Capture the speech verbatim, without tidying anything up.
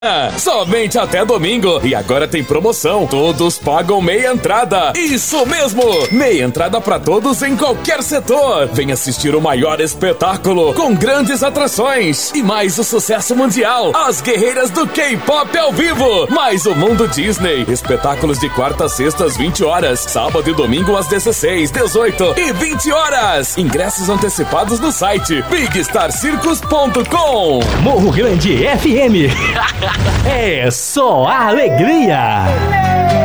Somente até domingo. E agora tem promoção. Todos pagam meia entrada. Isso mesmo! Meia entrada pra todos em qualquer setor. Vem assistir o maior espetáculo com grandes atrações e mais o sucesso mundial. As guerreiras do K-pop ao vivo. Mais o Mundo Disney. Espetáculos de quarta a sexta às vinte horas. Sábado e domingo às dezesseis, dezoito e vinte horas. Ingressos antecipados no site big star circus ponto com. Morro Grande F M. É só alegria.